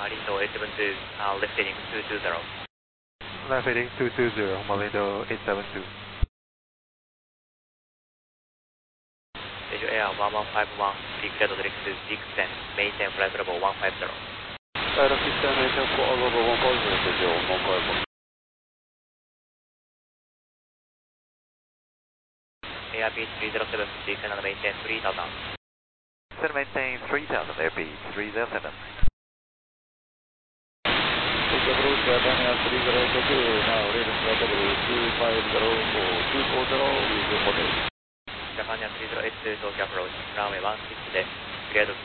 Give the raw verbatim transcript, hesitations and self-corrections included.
Malindo eight seven two, uh, left heading two two zero. Left heading two two zero, Malindo eight seven two. Jeju Air one one five one, big clear to direct to descent, maintain flight level one five zero. Aero system maintain flight level one five zero, Jeju one five one. Airbus three zero seven, descend and maintain three thousand. Descend maintain three thousand, Airbus three zero seven. Approach Catania three zero eight two, now reading flight level two five zero four, two four zero, use hotel. Japan three zero eight two, Tokyo approach, runway one six です。クリアと